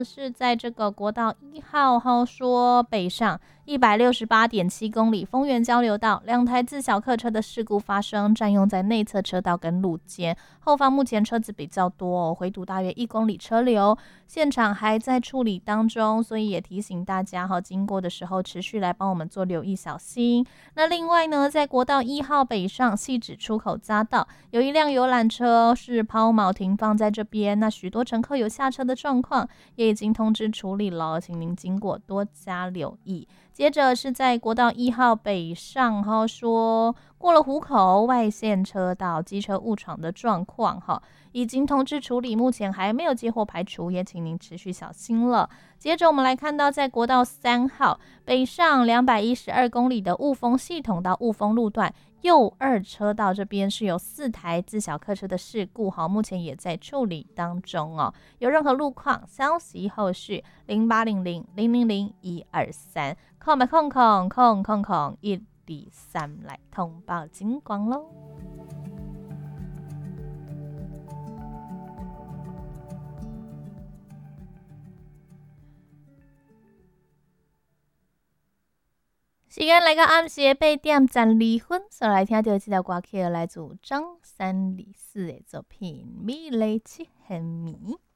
是在这个国道1号说北上168.7公里，丰原交流道两台自小客车的事故发生，占用在内侧车道跟路肩，后方目前车子比较多回堵大约1公里车流，现场还在处理当中，所以也提醒大家经过的时候持续来帮我们做留意小心。那另外呢，在国道1号北上汐止出口匝道，有一辆游览车是抛锚停放在这边，那许多乘客有下车的状况，也已经通知处理了，请您经过多加留意。接着是在国道1号北上说过了湖口外线车道机车误闯的状况已经通知处理，目前还没有接获排除，也请您持续小心了。接着我们来看到在国道3号北上212公里的雾峰系统到雾峰路段右二车道，这边是有4台自小客车的事故目前也在处理当中有任何路况消息后续0800-000-123空白空空空空空123来通报警广咯。时间来到暗时8:32，所来听到这条歌曲来自张三李四的作品《美丽七千米》。